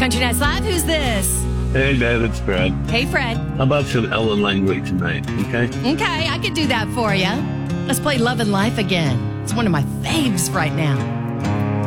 Country Nights Live, who's this? Hey, Dad, it's Fred. Hey, Fred. How about some Ellen Langley tonight, okay? Okay, I could do that for you. Let's play Love and Life again. It's one of my faves right now.